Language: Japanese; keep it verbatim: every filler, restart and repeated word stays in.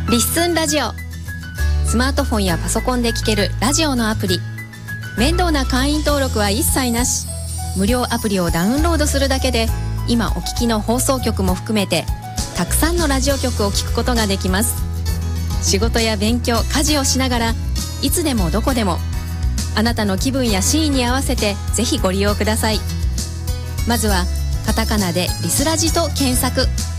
リッスンラジオ。スマートフォンやパソコンで聴けるラジオのアプリ。面倒な会員登録は一切なし。無料アプリをダウンロードするだけで、今お聞きの放送局も含めてたくさんのラジオ局を聞くことができます。仕事や勉強、家事をしながらいつでもどこでも、あなたの気分やシーンに合わせてぜひご利用ください。まずはカタカナでリスラジと検索。